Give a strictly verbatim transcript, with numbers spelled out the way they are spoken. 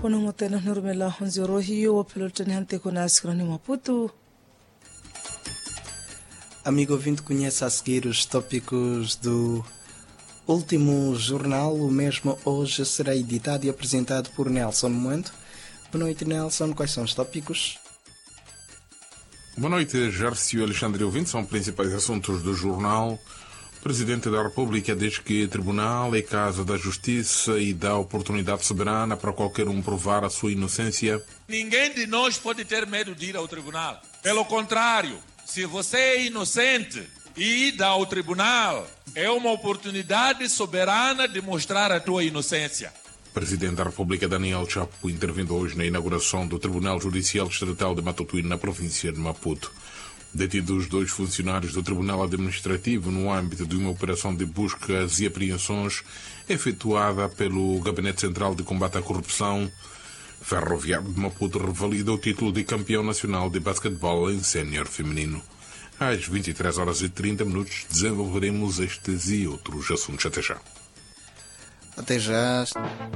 Pono motena normela honzoro hiyo wapelotani hante konas kroni Maputo. Amigo ouvinte, conhece a seguir os tópicos do último jornal. O mesmo hoje será editado e apresentado por Nelson Moento. Boa noite, Nelson. Quais são os tópicos? Boa noite, Jércio Alexandre ouvinte. São principais assuntos do jornal. O Presidente da República diz que tribunal é casa da justiça e dá oportunidade soberana para qualquer um provar a sua inocência. Ninguém de nós pode ter medo de ir ao tribunal. Pelo contrário, se você é inocente e ir ao tribunal, é uma oportunidade soberana de mostrar a tua inocência. O Presidente da República, Daniel Chapo, intervindo hoje na inauguração do Tribunal Judicial Distrital de Matotuíne, na província de Maputo. Detidos dois funcionários do Tribunal Administrativo no âmbito de uma operação de buscas e apreensões efetuada pelo Gabinete Central de Combate à Corrupção. Ferroviário de Maputo revalida o título de campeão nacional de basquetebol em sénior feminino. Às vinte e três horas e trinta minutos desenvolveremos estes e outros assuntos. Até já. Até já.